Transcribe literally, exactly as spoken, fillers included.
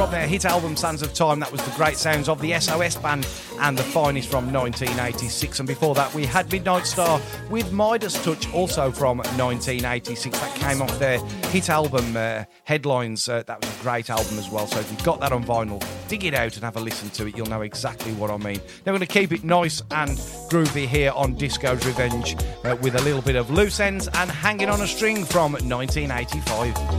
From their hit album Sands of Time, that was the great sounds of the S O S Band and The Finest from nineteen eighty-six. And before that, we had Midnight Star with Midas Touch, also from nineteen eighty-six. That came off their hit album uh, Headlines. Uh, that was a great album as well. So if you've got that on vinyl, dig it out and have a listen to it. You'll know exactly what I mean. Now, we're going to keep it nice and groovy here on Disco's Revenge uh, with a little bit of Loose Ends and Hanging on a String from nineteen eighty-five.